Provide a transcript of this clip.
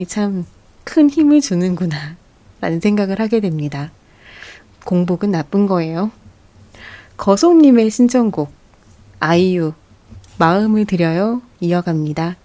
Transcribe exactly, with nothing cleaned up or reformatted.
참 큰 힘을 주는구나 라는 생각을 하게 됩니다. 공복은 나쁜 거예요. 거소님의 신청곡 아이유 마음을 드려요 이어갑니다.